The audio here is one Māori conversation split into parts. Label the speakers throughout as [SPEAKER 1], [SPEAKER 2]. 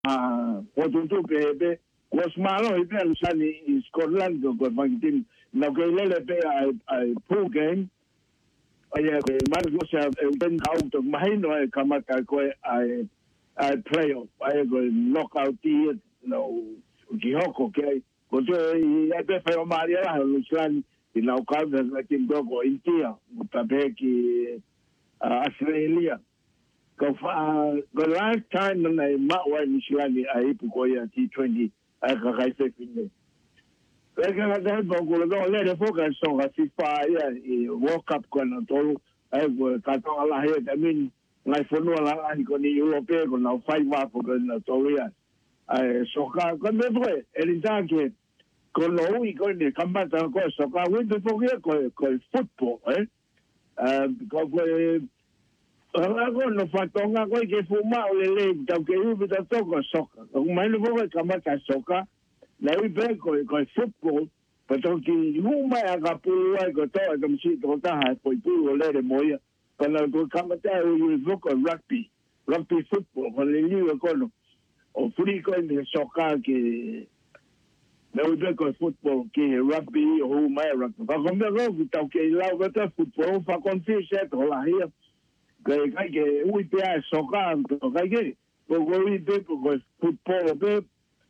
[SPEAKER 1] potutu pe was malo ipen sani Scotland ko pangtim na kelele pe ai pool game ai Marcos ben out of mahino kamaka ko ai playoff ai go knockout no gihoko ke ko je ai pe fe maria la Scotland ina ka na tim go intia mutapeki Australia the last time when I met one Islami, I Pukoya T20, I can say, I can let the focus on a FIFA World Cup control. I will cut all ahead. I mean, like for no, I'm going to Europe, now 5 months for Toria. I soccer, come everywhere, and in that case, we going to come back and go soccer. We call football, because ako no fatonga ko ke fuma o le tau ke u bita toko soka o mai no ko kamata soka na u be ko football pero ki huma aga pulu ko to ko si to ta ha ko pulu le moya kana ko kamata u ko rugby football ko le ni ko no o free ko ni soka ke na u be ko football ke rugby o mai rugby ko me ko tau ke la ko football fa kon fi set ho la hia que uy te ha socando que uy te football pe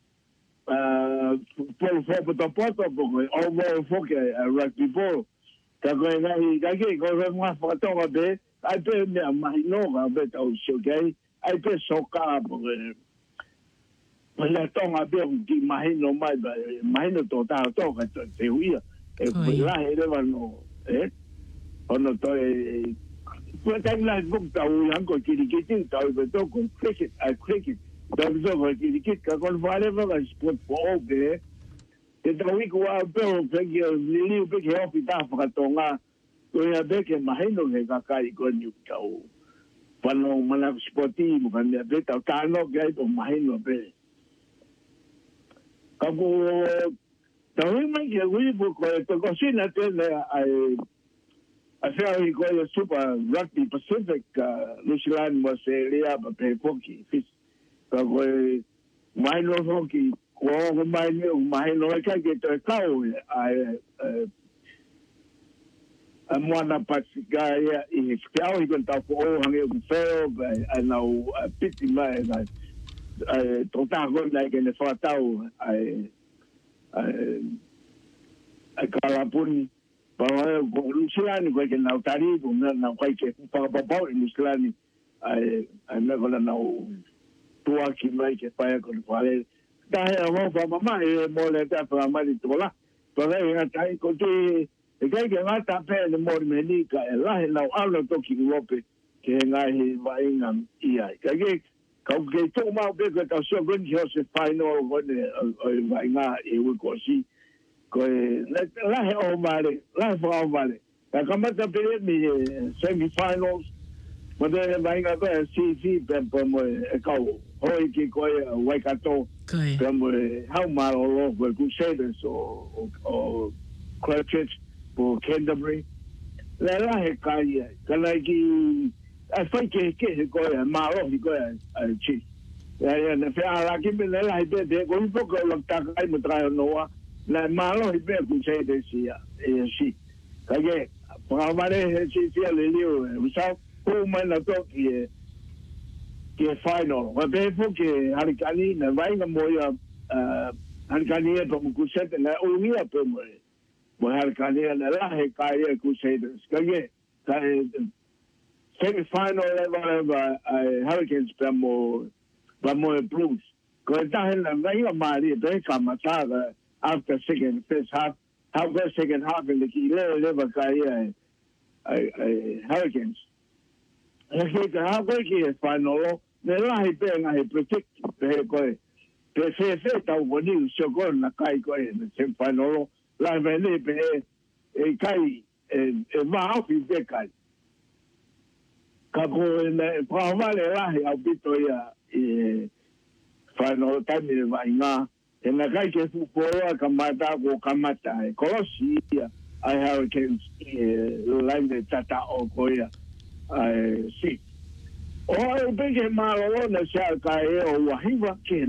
[SPEAKER 1] football porque over foque rugby ball que más foto de hay pe más no be okay hay pe soccer porque la tonga be imagino más imagino total toca te huía la era no no estoy pues hay las bocas un con cricket tal vez con cricket tal vez con cricket con whatever sport for que we go out pero que li que hospital para tonga to ya de que imagino que cakai con you tau pano mana sportivo kan ya beta tano que hay imagino pe como también que we ko cocina te I feel he got a super rugby Pacific, Lucian was a area of a hockey. So, my no hockey, my no, I get a cow. I'm one of the guy in his cow. He went up for all hungry fail. I know a pity my, I don't have like in the far tower. I call upon. Luciani ko ke na tari ko na ko ke pa Luciani ai na ko na tua ki mai ke pa ko fale ta he mo pa mama e mo le ta pa mama to la to le na tai ko te ke na ta pe le mo me ni ka la he na alo to ki rope ke nga he vai ngam ia ke to ma be ko ta so gun jo se final ko vai nga e ko si la he o mare la fa mare la kamata pe mi semi-finals mode vai nga ba si pe mo e ka hoi ki ko Waikato como how malo lo ko Crusaders o Christchurch por Canterbury la he kai kana ki a fai ke ko malo ko chi ya na fe ala ki me la he de ko un poco lo ta kai mo tra no la malo ibe kuche de sia si kage pa mare si le lio usa como na to ki final wa be fu ke harikani na vai na moya harikani e po kuche na o mia pe mo harikani na la he kai kuche de kage semi final level Hurricanes pe mo Blues ko ta na vai na mari be kamata after first half the second half in the Hurricanes. And how the final, the lie being I protect the so go na kai go in the same final, live a kai a mouth is the kai. Kako in the Pamale, I'll be to final time in en la calle fue kamata ko kamata kosi I Hurricanes line de tata o koya sí o e pe ke malo na sa ka e o wahiwa ke